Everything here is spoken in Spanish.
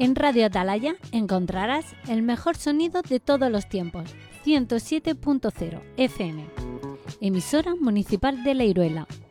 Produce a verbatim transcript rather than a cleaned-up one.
En Radio Atalaya encontrarás el mejor sonido de todos los tiempos, ciento siete punto cero F M, emisora municipal de La Iruela,